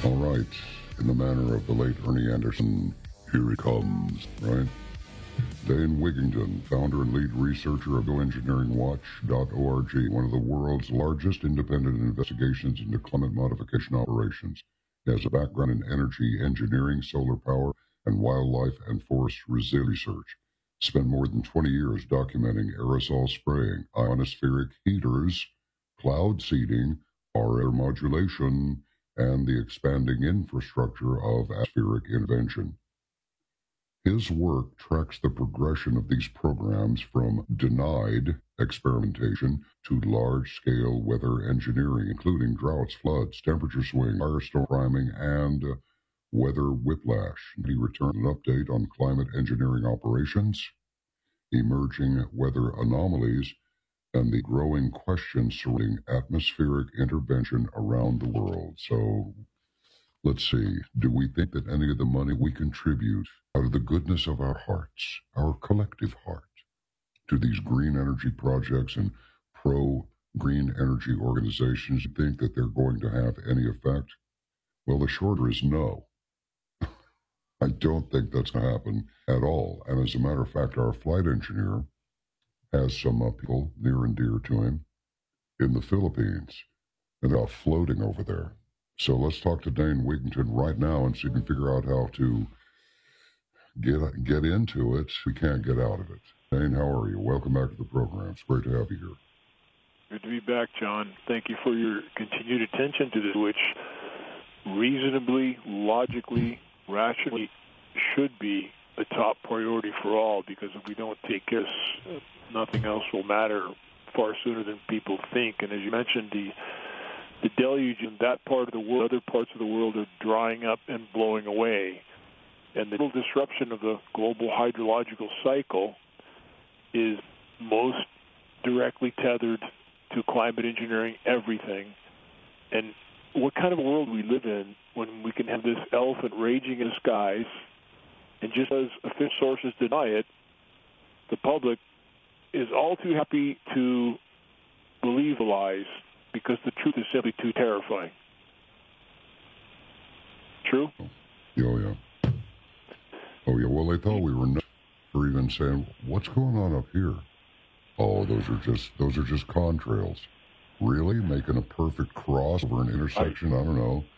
All right. In the manner of the late Ernie Anderson, here he comes, right? Dane Wigington, founder and lead researcher of GeoEngineeringWatch.org, one of the world's largest independent investigations into climate modification operations. He has a background in energy engineering, solar power, and wildlife and forest resilience research. Spent more than 20 years documenting aerosol spraying, ionospheric heaters, cloud seeding, air modulation, and the expanding infrastructure of atmospheric intervention. His work tracks the progression of these programs from denied experimentation to large-scale weather engineering, including droughts, floods, temperature swing, firestorm priming, and weather whiplash. He returned an update on climate engineering operations, emerging weather anomalies, and the growing questions surrounding atmospheric intervention around the world. So, let's see, do we think that any of the money we contribute out of the goodness of our hearts, our collective heart, to these green energy projects and pro-green energy organizations, think that they're going to have any effect? Well, the shorter is no. I don't think that's going to happen at all. And as a matter of fact, our flight engineer has some people near and dear to him in the Philippines, and they're floating over there. So let's talk to Dane Wigington right now and see if we can figure out how to get into it. We can't get out of it. Dane, how are you? Welcome back to the program. It's great to have you here. Good to be back, John. Thank you for your continued attention to this, which reasonably, logically, rationally should be a top priority for all, because if we don't take care of this, nothing else will matter far sooner than people think. And as you mentioned, the deluge in that part of the world, other parts of the world are drying up and blowing away. And the total disruption of the global hydrological cycle is most directly tethered to climate engineering everything. And what kind of a world we live in when we can have this elephant raging in the skies, and just as official sources deny it, the public is all too happy to believe the lies because the truth is simply too terrifying. True? Oh, yeah. Oh, yeah. Well, they thought we were nuts for even saying, what's going on up here? Oh, those are just contrails. Really? Making a perfect cross over an intersection, I don't know,